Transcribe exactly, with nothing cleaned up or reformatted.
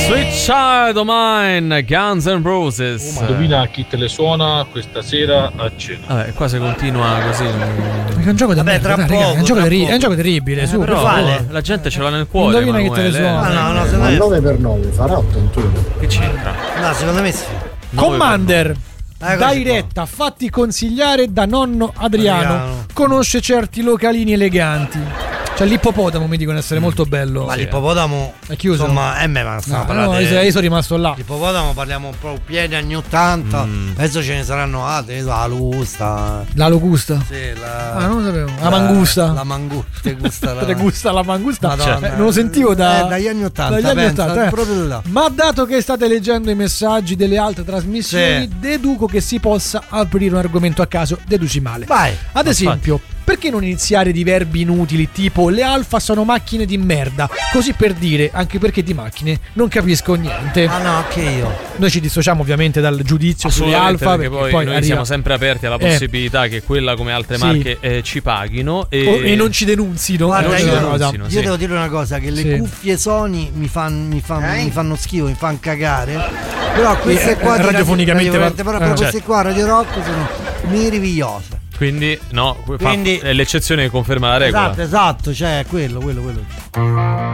Sweet Child of Mine, Guns N' Roses. Oh, indovina chi te le suona questa sera a cena. Vabbè, qua si continua così. È un gioco da Vabbè, tra merda, poco, raga, è un gioco, tra terri- poco. è un gioco terribile, Eh, su, però, per favore. la gente ce l'ha nel cuore. Indovina chi te le Emanuele. suona. Ah, no, no, Ma secondo me, nove per nove farà ottantuno. Che c'entra? no, secondo me sì. Commander. Eccoci Dai qua. retta, fatti consigliare da nonno Adriano. Adriano. Conosce certi localini eleganti. Cioè l'ippopotamo mi dicono essere molto bello. Ma l'ippopotamo È chiuso? Insomma, eh, me ma stiamo No, parlando no, di- io, io sono rimasto là. L'ippopotamo parliamo un po' pieni anni ottanta. Mm. Adesso ce ne saranno altre, la Lusta. La locusta. Sì, la, Ah, non lo sapevo. La mangusta. La mangusta. Te gusta la, Te gusta la mangusta? Madonna. Eh, non lo sentivo da, Eh, dagli anni ottanta, dagli anni pensa, ottanta, eh. proprio là. Ma dato che state leggendo i messaggi delle altre trasmissioni, Sì. deduco che si possa aprire un argomento a caso. Deduci male. Vai. Ad esempio, perché non iniziare di verbi inutili tipo le alfa sono macchine di merda? Così per dire, anche perché di macchine non capisco niente. Ah no, anche io. Noi ci dissociamo ovviamente dal giudizio sulle Assolutamente, alfa, perché perché poi, poi noi arriva- siamo sempre aperti alla Eh. possibilità che quella come altre Sì. marche eh, ci paghino e, Oh, e non ci denunzino. Guarda, Eh, ci io, no, no, denunzino, io sì. devo dire una cosa: che le Sì. cuffie Sony mi, fan- mi, fan- mi fanno schifo, mi fanno cagare. Però queste Eh, qua di radiofonicamente radio- va- però eh, queste certo. qua Radio Rock sono meravigliose. quindi no, fa- Quindi- è l'eccezione che conferma la regola. Esatto, esatto, cioè quello, quello, quello.